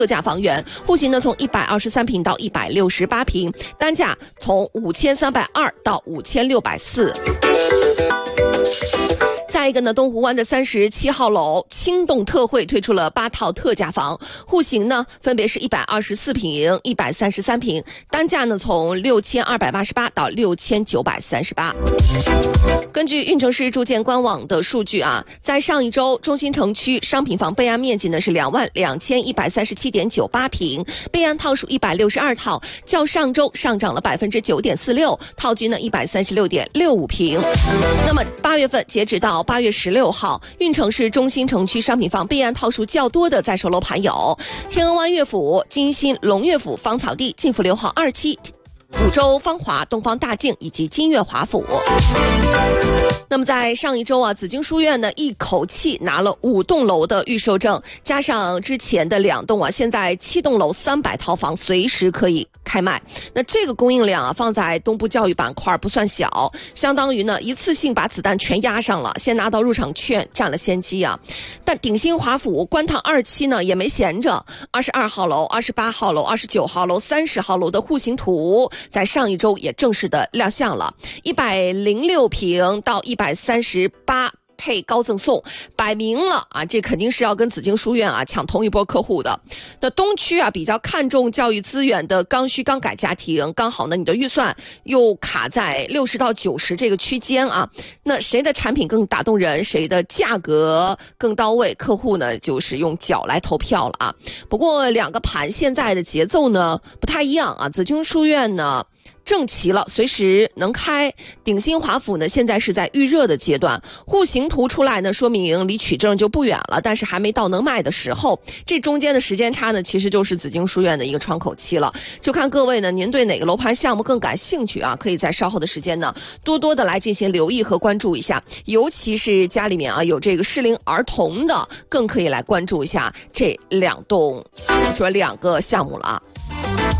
特价房源，户型呢从123平到168平，单价从5320到5640。再一个呢，东湖湾的37号楼轻动特惠推出了8套特价房，户型呢分别是124平、133平，单价呢从6288到6938。根据运城市住建官网的数据啊，在上一周中心城区商品房备案面积呢是22137.98平，备案套数162套，较上周上涨了9.46%，套均呢136.65平。那么8月份截止到8月16号，运城市中心城区商品房备案套数较多的在售楼盘有天鹅湾乐府、金星龙乐府、芳草地、晋府6号2期、五洲芳华、东方大境以及金悦华府。那么在上一周啊，紫荆书院呢一口气拿了5栋楼的预售证，加上之前的2栋啊，现在7栋楼300套房随时可以开卖。那这个供应量啊，放在东部教育板块不算小，相当于呢一次性把子弹全压上了，先拿到入场券占了先机啊。但鼎新华府观塘2期呢也没闲着，22号楼、28号楼、29号楼、30号楼的户型图在上一周也正式的亮相了，106平到138配高赠送，摆明了啊，这肯定是要跟紫荆书院啊抢同一波客户的。那东区啊比较看重教育资源的刚需刚改家庭，刚好呢你的预算又卡在60到90这个区间啊，那谁的产品更打动人，谁的价格更到位，客户呢就是用脚来投票了啊。不过两个盘现在的节奏呢不太一样啊，紫荆书院呢正齐了，随时能开。鼎新华府呢，现在是在预热的阶段，户型图出来呢，说明离取证就不远了，但是还没到能卖的时候。这中间的时间差呢，其实就是紫荆书院的一个窗口期了。就看各位呢，您对哪个楼盘项目更感兴趣啊？可以在稍后的时间呢，多多的来进行留意和关注一下，尤其是家里面啊有这个适龄儿童的，更可以来关注一下这2个项目了啊。